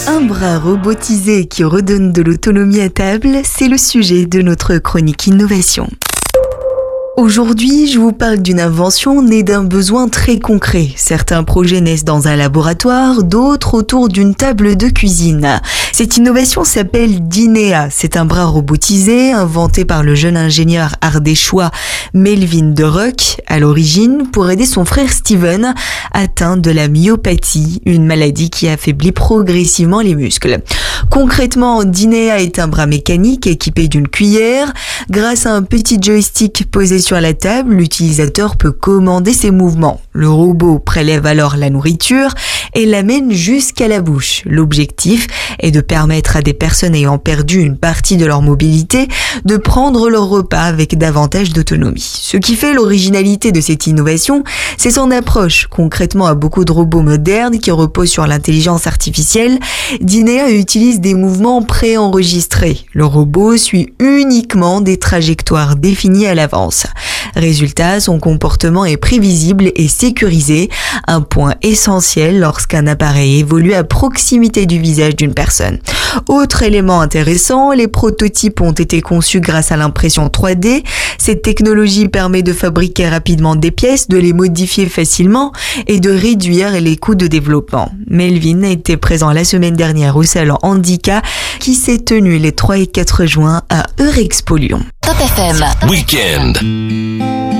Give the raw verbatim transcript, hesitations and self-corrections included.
Un bras robotisé qui redonne de l'autonomie à table, c'est le sujet de notre chronique innovation. Aujourd'hui, je vous parle d'une invention née d'un besoin très concret. Certains projets naissent dans un laboratoire, d'autres autour d'une table de cuisine. Cette innovation s'appelle Dinea. C'est un bras robotisé inventé par le jeune ingénieur ardéchois Melvin De Rock à l'origine pour aider son frère Steven atteint de la myopathie, une maladie qui affaiblit progressivement les muscles. Concrètement, Dinea est un bras mécanique équipé d'une cuillère. Grâce à un petit joystick posé sur la table, l'utilisateur peut commander ses mouvements. Le robot prélève alors la nourriture et l'amène jusqu'à la bouche. L'objectif est de permettre à des personnes ayant perdu une partie de leur mobilité de prendre leur repas avec davantage d'autonomie. Ce qui fait l'originalité de cette innovation, c'est son approche. Concrètement, à beaucoup de robots modernes qui reposent sur l'intelligence artificielle, Dinea utilise des mouvements préenregistrés. Le robot suit uniquement des trajectoires définies à l'avance. Résultat, son comportement est prévisible et sécurisé, un point essentiel lorsqu'un appareil évolue à proximité du visage d'une personne. Autre élément intéressant, les prototypes ont été conçus grâce à l'impression trois D. Cette technologie permet de fabriquer rapidement des pièces, de les modifier facilement et de réduire les coûts de développement. Melvin était présent la semaine dernière au salon Handicap qui s'est tenu les trois et quatre juin à Eurexpo Lyon. Top F M. Weekend.